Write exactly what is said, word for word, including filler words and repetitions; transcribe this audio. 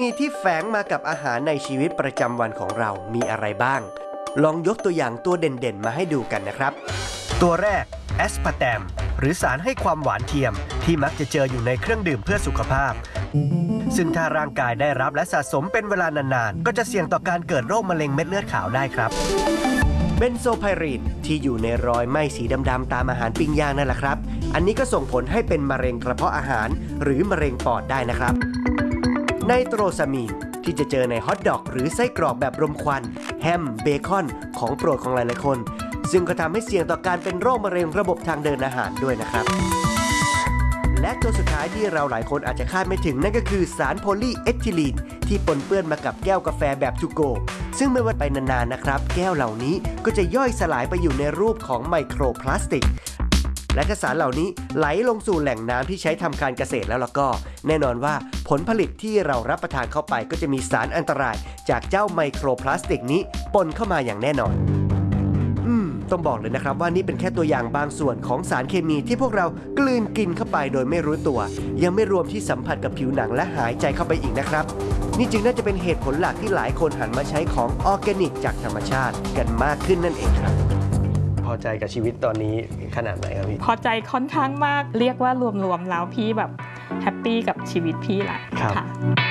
ที่แฝงมากับอาหารในชีวิตประจำวันของเรามีอะไรบ้างลองยกตัวอย่างตัวเด่นๆมาให้ดูกันนะครับตัวแรกแอสพาร์แตมหรือสารให้ความหวานเทียมที่มักจะเจออยู่ในเครื่องดื่มเพื่อสุขภาพซึ่งถ้าร่างกายได้รับและสะสมเป็นเวลานานๆก็จะเสี่ยงต่อการเกิดโรคมะเร็งเม็ดเลือดขาวได้ครับเบนโซไพรีนที่อยู่ในรอยไหม้สีดำๆตามอาหารปิ้งย่างนั่นแหละครับอันนี้ก็ส่งผลให้เป็นมะเร็งกระเพาะอาหารหรือมะเร็งปอดได้นะครับไนโตรซามีนที่จะเจอในฮอทดอกหรือไส้กรอกแบบรมควันแฮมเบคอนของโปรดของหลายๆคนซึ่งก็ทำให้เสี่ยงต่อการเป็นโรคมะเร็งระบบทางเดินอาหารด้วยนะครับและตัวสุดท้ายที่เราหลายคนอาจจะคาดไม่ถึงนั่นก็คือสารโพลีเอทิลีนที่ปนเปื้อนมากับแก้วกาแฟแบบทูโกซึ่งเมื่อวันไปนานๆนะครับแก้วเหล่านี้ก็จะย่อยสลายไปอยู่ในรูปของไมโครพลาสติกและถ้าสารเหล่านี้ไหลลงสู่แหล่งน้ำที่ใช้ทำการเกษตรแล้วล่ะก็แน่นอนว่าผลผลิตที่เรารับประทานเข้าไปก็จะมีสารอันตรายจากเจ้าไมโครพลาสติกนี้ปนเข้ามาอย่างแน่นอนอืมต้องบอกเลยนะครับว่านี่เป็นแค่ตัวอย่างบางส่วนของสารเคมีที่พวกเรากลืนกินเข้าไปโดยไม่รู้ตัวยังไม่รวมที่สัมผัสกับผิวหนังและหายใจเข้าไปอีกนะครับนี่จึงน่าจะเป็นเหตุผลหลักที่หลายคนหันมาใช้ของออร์แกนิกจากธรรมชาติกันมากขึ้นนั่นเองครับพอใจกับชีวิตตอนนี้ขนาดไหนครับพี่พอใจค่อนข้างมากเรียกว่ารวมๆแล้วพี่แบบแฮปปี้กับชีวิตพี่แหละค่ะ